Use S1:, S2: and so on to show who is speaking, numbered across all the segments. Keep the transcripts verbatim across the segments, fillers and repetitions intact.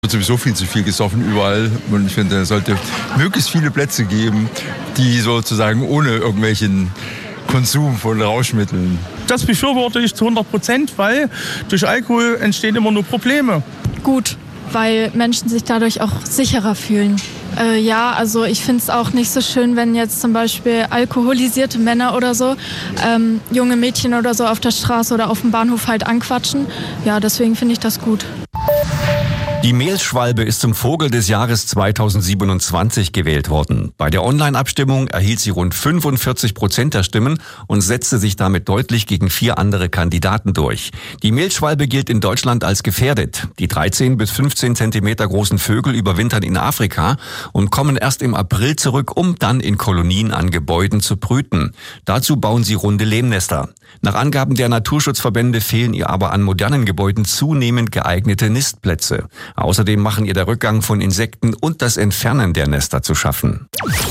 S1: Es wird sowieso viel zu viel gesoffen überall und ich finde, es sollte möglichst viele Plätze geben, die sozusagen ohne irgendwelchen Konsum von Rauschmitteln.
S2: Das befürworte ich zu hundert Prozent, weil durch Alkohol entstehen immer nur Probleme.
S3: Gut, weil Menschen sich dadurch auch sicherer fühlen. Äh, ja, also ich finde es auch nicht so schön, wenn jetzt zum Beispiel alkoholisierte Männer oder so ähm, junge Mädchen oder so auf der Straße oder auf dem Bahnhof halt anquatschen. Ja, deswegen finde ich das gut.
S4: Die Mehlschwalbe ist zum Vogel des Jahres zweitausendsiebenundzwanzig gewählt worden. Bei der Online-Abstimmung erhielt sie rund fünfundvierzig Prozent der Stimmen und setzte sich damit deutlich gegen vier andere Kandidaten durch. Die Mehlschwalbe gilt in Deutschland als gefährdet. Die dreizehn bis fünfzehn Zentimeter großen Vögel überwintern in Afrika und kommen erst im April zurück, um dann in Kolonien an Gebäuden zu brüten. Dazu bauen sie runde Lehmnester. Nach Angaben der Naturschutzverbände fehlen ihr aber an modernen Gebäuden zunehmend geeignete Nistplätze. Außerdem machen ihr der Rückgang von Insekten und das Entfernen der Nester zu schaffen.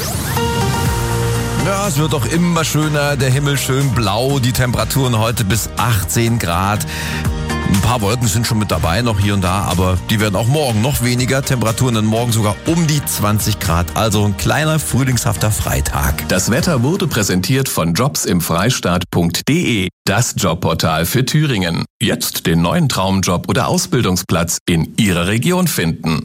S5: Ja, es wird auch immer schöner, der Himmel schön blau, die Temperaturen heute bis achtzehn Grad. Ein paar Wolken sind schon mit dabei, noch hier und da, aber die werden auch morgen noch weniger. Temperaturen dann morgen sogar um die zwanzig Grad, also ein kleiner frühlingshafter Freitag.
S6: Das Wetter wurde präsentiert von jobs im freistaat punkt de, das Jobportal für Thüringen. Jetzt den neuen Traumjob oder Ausbildungsplatz in Ihrer Region finden.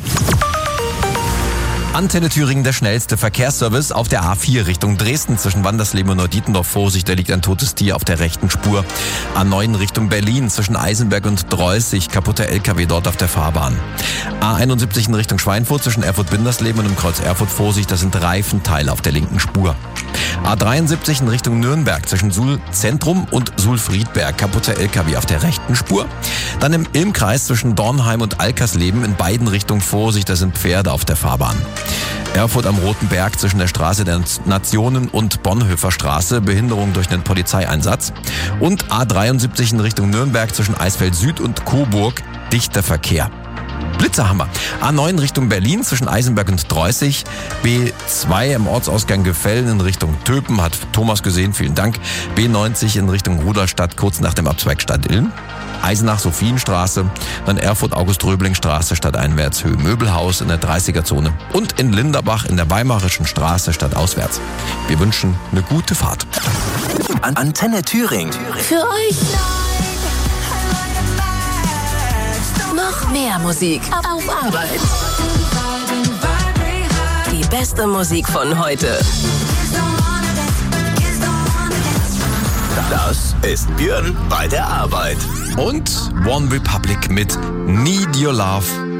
S5: Antenne Thüringen, der schnellste Verkehrsservice auf der A vier Richtung Dresden zwischen Wandersleben und Neudietendorf. Vorsicht, da liegt ein totes Tier auf der rechten Spur. A neun Richtung Berlin zwischen Eisenberg und Dreußig, kaputter L K W dort auf der Fahrbahn. A einundsiebzig in Richtung Schweinfurt zwischen Erfurt-Bindersleben und im Kreuz Erfurt. Vorsicht, da sind Reifenteile auf der linken Spur. A dreiundsiebzig in Richtung Nürnberg zwischen Suhl Zentrum und Suhl-Friedberg, kaputter L K W auf der rechten Spur. Dann im Ilmkreis zwischen Dornheim und Alkersleben in beiden Richtungen. Vorsicht, da sind Pferde auf der Fahrbahn. Erfurt am Roten Berg zwischen der Straße der Nationen und Bonhoeffer Straße, Behinderung durch einen Polizeieinsatz. Und A dreiundsiebzig in Richtung Nürnberg zwischen Eisfeld Süd und Coburg, dichter Verkehr. Blitzerhammer. A neun Richtung Berlin zwischen Eisenberg und Dreußig. B zwei am Ortsausgang Gefällen in Richtung Töpen, hat Thomas gesehen, vielen Dank. B neunzig in Richtung Rudolstadt, kurz nach dem Abzweig Stadt-Ilm. Eisenach-Sophienstraße, dann Erfurt-August-Röbling-Straße stadteinwärts, Höhe Möbelhaus in der dreißiger-Zone und in Linderbach in der Weimarischen Straße stadtauswärts. Wir wünschen eine gute Fahrt.
S7: Antenne Thüringen.
S8: Für euch noch mehr Musik auf Arbeit. Die beste Musik von heute.
S7: Das ist Björn bei der Arbeit.
S5: Und One Republic mit Need Your Love